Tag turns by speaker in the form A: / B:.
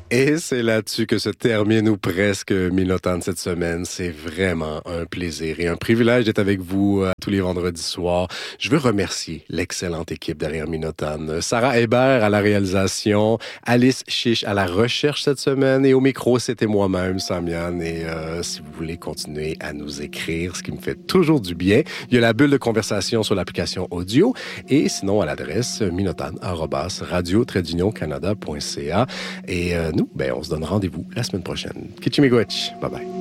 A: Et c'est là-dessus que se termine ou presque Minotan cette semaine. C'est vraiment un plaisir et un privilège d'être avec vous tous les vendredis soirs. Je veux remercier l'excellente équipe derrière Minotan. Sarah Hébert à la réalisation, Alice Chiche à la recherche cette semaine et au micro, c'était moi-même, Samian. Et si vous voulez continuer à nous écrire, ce qui me fait toujours du bien, il y a la bulle de conversation sur l'application audio et sinon à l'adresse minotan@radio-canada.ca. Et nous, on se donne rendez-vous la semaine prochaine. Kichimigwech. Bye bye.